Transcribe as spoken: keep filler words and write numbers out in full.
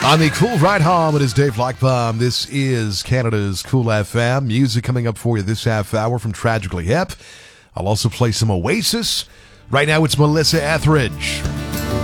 On the Cool Ride Home, it is Dave Blackbaum. This is Canada's Cool F M. Music coming up for you this half hour from Tragically Hip. I'll also play some Oasis. Right now, it's Melissa Etheridge.